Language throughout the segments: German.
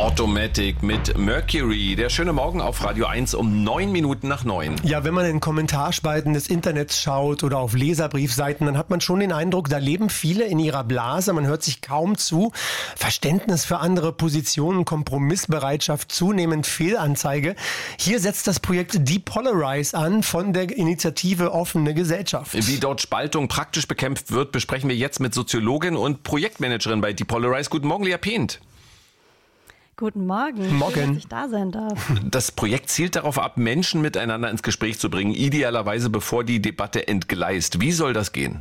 Automatic mit Mercury. Der schöne Morgen auf Radio 1 um 9 Minuten nach 9. Ja, wenn man in Kommentarspalten des Internets schaut oder auf Leserbriefseiten, dann hat man schon den Eindruck, da leben viele in ihrer Blase, man hört sich kaum zu. Verständnis für andere Positionen, Kompromissbereitschaft, zunehmend Fehlanzeige. Hier setzt das Projekt Depolarize an von der Initiative Offene Gesellschaft. Wie dort Spaltung praktisch bekämpft wird, besprechen wir jetzt mit Soziologin und Projektmanagerin bei Depolarize. Guten Morgen, Lea Pehnt. Guten Morgen. Morgen. Schön, dass ich da sein darf. Das Projekt zielt darauf ab, Menschen miteinander ins Gespräch zu bringen, idealerweise bevor die Debatte entgleist. Wie soll das gehen?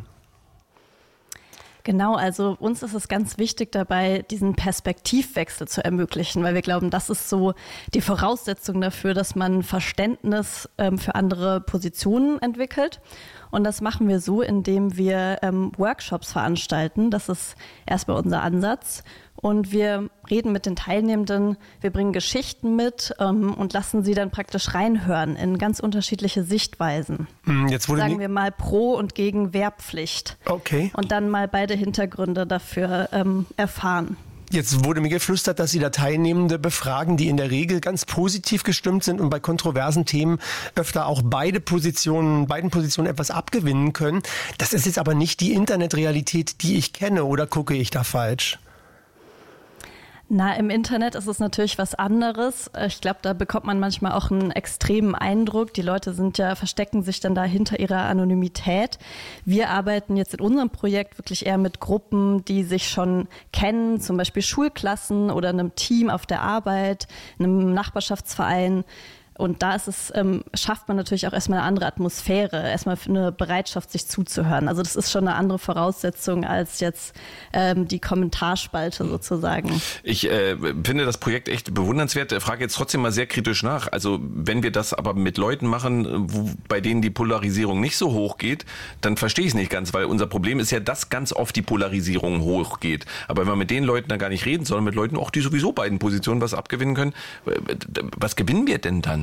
Genau, also uns ist es ganz wichtig dabei, diesen Perspektivwechsel zu ermöglichen, weil wir glauben, das ist so die Voraussetzung dafür, dass man Verständnis für andere Positionen entwickelt. Und das machen wir so, indem wir Workshops veranstalten. Das ist erstmal unser Ansatz. Und wir reden mit den Teilnehmenden, wir bringen Geschichten mit und lassen sie dann praktisch reinhören in ganz unterschiedliche Sichtweisen. Jetzt wurde Sagen wir mal Pro- und gegen Wehrpflicht. Okay. Und dann mal beide Hintergründe dafür erfahren. Jetzt wurde mir geflüstert, dass Sie da Teilnehmende befragen, die in der Regel ganz positiv gestimmt sind und bei kontroversen Themen öfter auch beiden Positionen etwas abgewinnen können. Das ist jetzt aber nicht die Internetrealität, die ich kenne, oder gucke ich da falsch? Na, im Internet ist es natürlich was anderes. Ich glaube, da bekommt man manchmal auch einen extremen Eindruck. Die Leute verstecken sich dann da hinter ihrer Anonymität. Wir arbeiten jetzt in unserem Projekt wirklich eher mit Gruppen, die sich schon kennen, zum Beispiel Schulklassen oder einem Team auf der Arbeit, einem Nachbarschaftsverein. Und da schafft man natürlich auch erstmal eine andere Atmosphäre, erstmal eine Bereitschaft, sich zuzuhören. Also das ist schon eine andere Voraussetzung als jetzt die Kommentarspalte sozusagen. Ich finde das Projekt echt bewundernswert. Ich frage jetzt trotzdem mal sehr kritisch nach. Also wenn wir das aber mit Leuten machen, bei denen die Polarisierung nicht so hoch geht, dann verstehe ich es nicht ganz, weil unser Problem ist ja, dass ganz oft die Polarisierung hochgeht. Aber wenn wir mit den Leuten dann gar nicht reden, sondern mit Leuten auch, die sowieso beiden Positionen was abgewinnen können, was gewinnen wir denn dann?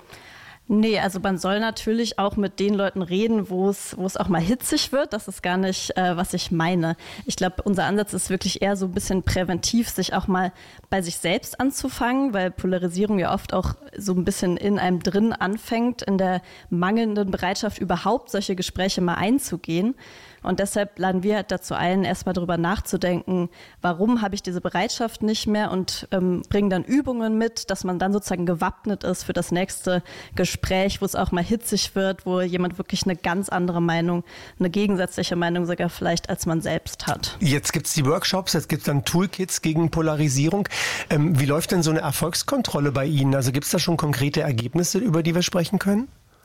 Nee, also man soll natürlich auch mit den Leuten reden, wo es auch mal hitzig wird. Das ist gar nicht, was ich meine. Ich glaube, unser Ansatz ist wirklich eher so ein bisschen präventiv, sich auch mal bei sich selbst anzufangen, weil Polarisierung ja oft auch so ein bisschen in einem drin anfängt, in der mangelnden Bereitschaft, überhaupt solche Gespräche mal einzugehen. Und deshalb laden wir halt dazu ein, erstmal darüber nachzudenken, warum habe ich diese Bereitschaft nicht mehr, und bringen dann Übungen mit, dass man dann sozusagen gewappnet ist für das nächste Gespräch, wo es auch mal hitzig wird, wo jemand wirklich eine ganz andere Meinung, eine gegensätzliche Meinung sogar vielleicht als man selbst hat. Jetzt gibt's die Workshops, jetzt gibt's dann Toolkits gegen Polarisierung. Wie läuft denn so eine Erfolgskontrolle bei Ihnen? Also gibt's da schon konkrete Ergebnisse, über die wir sprechen können?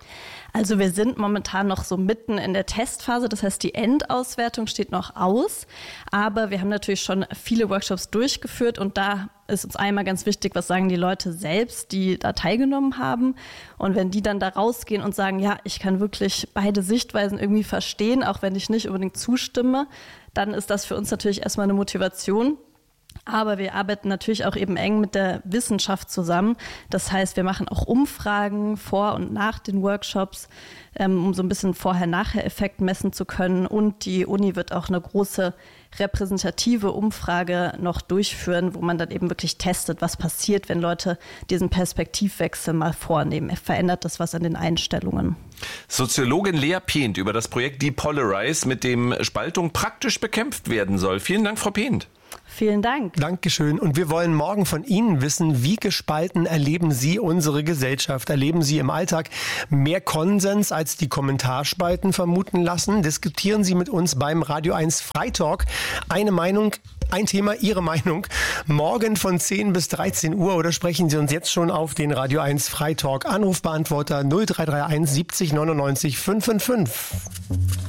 Also wir sind momentan noch so mitten in der Testphase, das heißt, die Endauswertung steht noch aus, aber wir haben natürlich schon viele Workshops durchgeführt und da ist uns einmal ganz wichtig, was sagen die Leute selbst, die da teilgenommen haben, und wenn die dann da rausgehen und sagen, ja, ich kann wirklich beide Sichtweisen irgendwie verstehen, auch wenn ich nicht unbedingt zustimme, dann ist das für uns natürlich erstmal eine Motivation. Aber wir arbeiten natürlich auch eben eng mit der Wissenschaft zusammen. Das heißt, wir machen auch Umfragen vor und nach den Workshops, um so ein bisschen Vorher-Nachher-Effekt messen zu können. Und die Uni wird auch eine große repräsentative Umfrage noch durchführen, wo man dann eben wirklich testet, was passiert, wenn Leute diesen Perspektivwechsel mal vornehmen. Verändert das was an den Einstellungen? Soziologin Lea Pehnt über das Projekt Depolarize, mit dem Spaltung praktisch bekämpft werden soll. Vielen Dank, Frau Pehnt. Vielen Dank. Dankeschön. Und wir wollen morgen von Ihnen wissen, wie gespalten erleben Sie unsere Gesellschaft? Erleben Sie im Alltag mehr Konsens, als die Kommentarspalten vermuten lassen? Diskutieren Sie mit uns beim Radio 1 Freitalk. Eine Meinung, ein Thema, Ihre Meinung. Morgen von 10 bis 13 Uhr oder sprechen Sie uns jetzt schon auf den Radio 1 Freitalk. Anrufbeantworter 0331 70 99 555.